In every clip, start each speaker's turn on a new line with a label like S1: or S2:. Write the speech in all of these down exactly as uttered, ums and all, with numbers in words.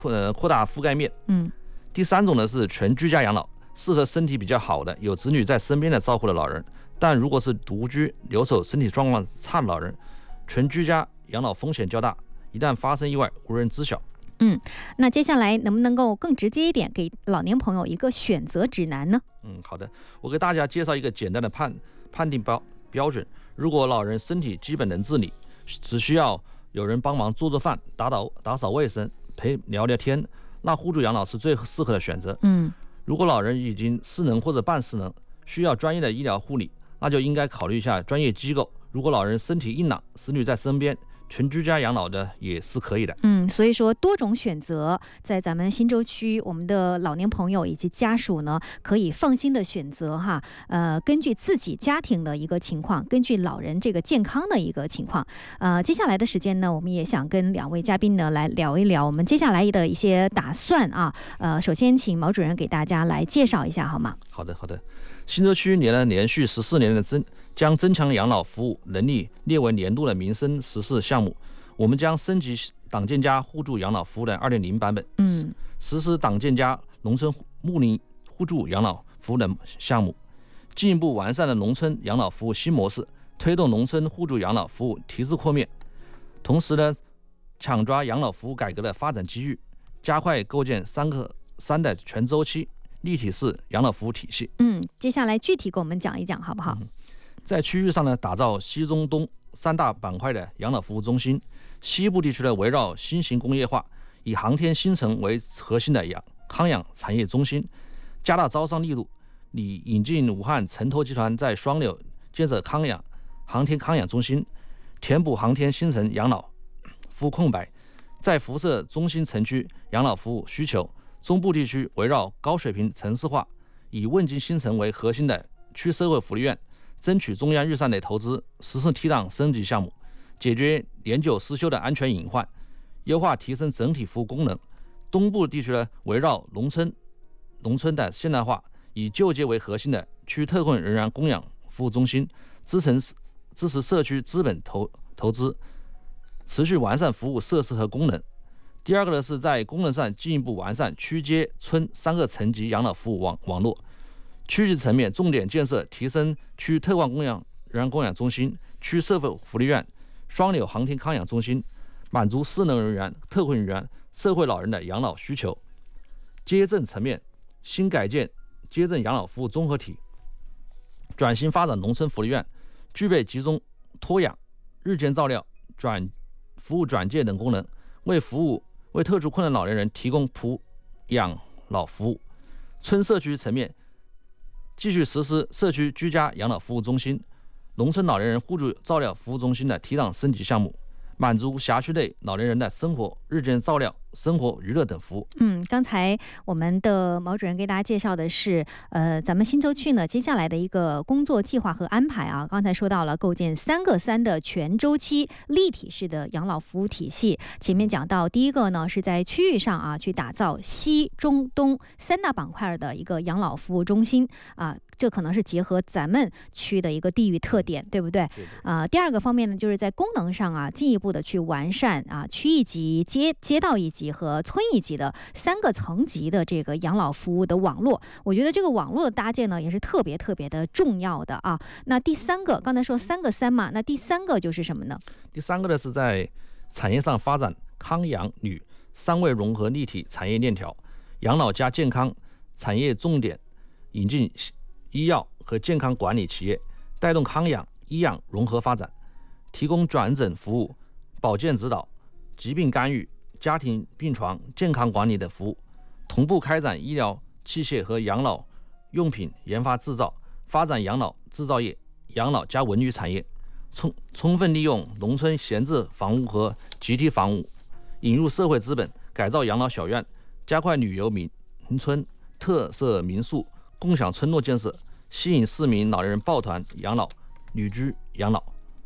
S1: 呃扩大覆盖面。
S2: 嗯。
S1: 第三种呢是全居家养老，适合身体比较好的、有子女在身边的照顾的老人。但如果是独居、留守、身体状况差的老人，全居家养老风险较大，一旦发生意外，无人知晓。
S2: 嗯，那接下来能不能够更直接一点，给老年朋友一个选择指南呢？
S1: 嗯，好的，我给大家介绍一个简单的判判定标标准。如果老人身体基本能自理，只需要有人帮忙做做饭、打扫打扫卫生、陪聊聊天，那互助养老是最适合的选择。
S2: 嗯，
S1: 如果老人已经失能或者半失能，需要专业的医疗护理，那就应该考虑一下专业机构。如果老人身体硬朗，子女在身边，全居家养老的也是可以的。
S2: 嗯，所以说多种选择，在咱们新洲区，我们的老年朋友以及家属呢，可以放心的选择哈。呃，根据自己家庭的一个情况，根据老人这个健康的一个情况，呃，接下来的时间呢，我们也想跟两位嘉宾呢来聊一聊我们接下来的一些打算啊。呃，首先请毛主任给大家来介绍一下好吗？
S1: 好的，好的。新洲区连了连续十四年的增将增强养老服务能力列为年度的民生实事项目。我们将升级党建家互助养老服务的 二点零 版本，
S2: 嗯，
S1: 实施党建家农村睦邻互助养老服务的项目，进一步完善了农村养老服务新模式，推动农村互助养老服务提质扩面。同时呢，抢抓养老服务改革的发展机遇，加快构建三个三的全周期立体式养老服务体系。
S2: 嗯，接下来具体给我们讲一讲好不好？
S1: 嗯、在区域上呢，打造西中东三大板块的养老服务中心。西部地区呢，围绕新型工业化，以航天新城为核心的养康养产业中心，加大招商力度，拟引进武汉城投集团在双流建设康养航天康养中心，填补航天新城养老服务空白，在辐射中心城区养老服务需求。中部地区围绕高水平城市化，以问津新城为核心的区社会福利院，争取中央预算的投资，实施梯档升级项目，解决年久失修的安全隐患，优化提升整体服务功能。东部地区呢，围绕农村农村的现代化，以就业为核心的区特困人员供养服务中心，支持支持社区资本投投资，持续完善服务设施和功能。第二个呢，是在功能上进一步完善区街村三个层级养老服务网网络，区级层面重点建设提升区特困供养人员供养中心、区社会福利院、双流航天康养中心，满足失能人员、特困人员、社会老人的养老需求。街镇层面，新改建街镇养老服务综合体，转型发展农村福利院，具备集中托养、日间照料、转服务转介等功能，为服务为特殊困难老年人提供普养老服务。村社区层面，继续实施社区居家养老服务中心、农村老年人互助照料服务中心的提档升级项目，满足辖区内老年人的生活、日间照料、生活娱乐等服务。
S2: 嗯，刚才我们的毛主任给大家介绍的是，呃，咱们新洲区呢接下来的一个工作计划和安排啊。刚才说到了构建三个三的全周期立体式的养老服务体系。前面讲到，第一个呢是在区域上啊去打造西中东三大板块的一个养老服务中心啊。这可能是结合咱们区的一个地域特点，对不对？
S1: 对对
S2: 啊、呃，第二个方面呢，就是在功能上啊，进一步的去完善啊，区一级、街街道一级和村一级的三个层级的这个养老服务的网络。我觉得这个网络的搭建呢，也是特别特别的重要的啊。那第三个，刚才说三个三嘛，那第三个就是什么呢？
S1: 第三个呢是在产业上发展康养旅三位融合立体产业链条，养老加健康产业重点引进医药和健康管理企业，带动康养医养融合发展，提供转诊服务、保健指导、疾病干预、家庭病床健康管理的服务，同步开展医疗器械和养老用品研发制造，发展养老制造业、养老加文旅产业，充充分利用农村闲置房屋和集体房屋，引入社会资本，改造养老小院，加快旅游民村特色民宿共享村落建设，吸引市民老年人抱团养老、旅居养老。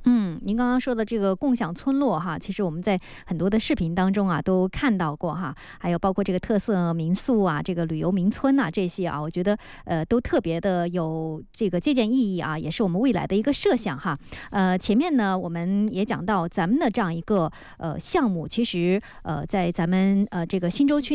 S2: 嗯，您刚刚说的这个共享村落哈，其实我们在很多的视频当中啊都看到过哈，还有包括这个特色民宿啊、这个旅游民村呐、这些啊，我觉得呃都特别的有这个借鉴意义啊，也是我们未来的一个设想哈。呃，前面呢我们也讲到咱们的这样一个呃项目，其实呃在咱们呃这个新洲区。